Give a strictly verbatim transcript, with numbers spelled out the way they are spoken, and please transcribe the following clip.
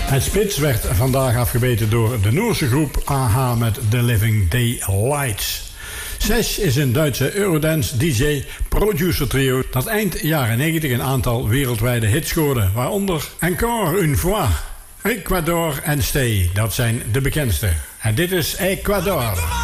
Het spits werd vandaag afgebeten door de Noorse groep A H met The Living Daylights. Sesh is een Duitse Eurodance D J producer trio dat eind jaren negentig een aantal wereldwijde hits scoorde, waaronder Encore une fois, Ecuador en Stay. Dat zijn de bekendste. En dit is Ecuador.